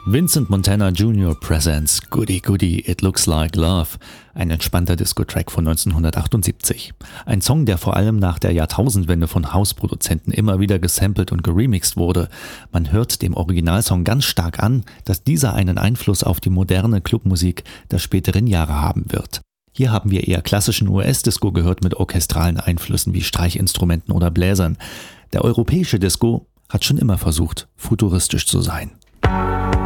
Vincent Montana Jr. presents Goody Goody It Looks Like Love, ein entspannter Disco-Track von 1978. Ein Song, der vor allem nach der Jahrtausendwende von House-Produzenten immer wieder gesampelt und geremixed wurde. Man hört dem Originalsong ganz stark an, dass dieser einen Einfluss auf die moderne Clubmusik der späteren Jahre haben wird. Hier haben wir eher klassischen US-Disco gehört mit orchestralen Einflüssen wie Streichinstrumenten oder Bläsern. Der europäische Disco hat schon immer versucht, futuristisch zu sein.